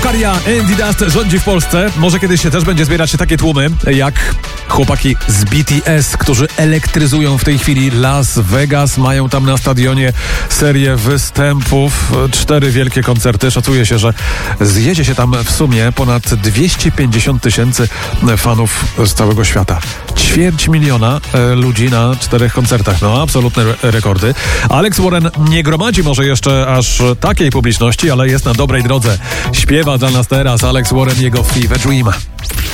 Faria, Andy Dust rządzi w Polsce. Może kiedyś się też będzie zbierać takie tłumy, jak chłopaki z BTS, którzy elektryzują w tej chwili Las Vegas. Mają tam na stadionie serię występów. 4 wielkie koncerty. Szacuje się, że zjedzie się tam w sumie ponad 250 000 fanów z całego świata. 250 000 ludzi na 4 koncertach. No, absolutne rekordy. Alex Warren nie gromadzi może jeszcze aż takiej publiczności, ale jest na dobrej drodze. Śpiewa dla nas teraz Alex Warren, jego Fever Dream.